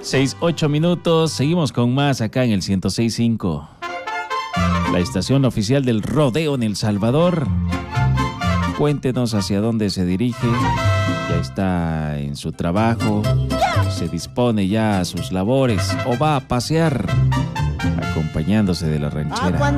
6:08. Seguimos con más acá en el 106.5. La estación oficial del rodeo en El Salvador. Cuéntenos hacia dónde se dirige. Ya está en su trabajo, se dispone ya a sus labores o va a pasear acompañándose de la ranchera.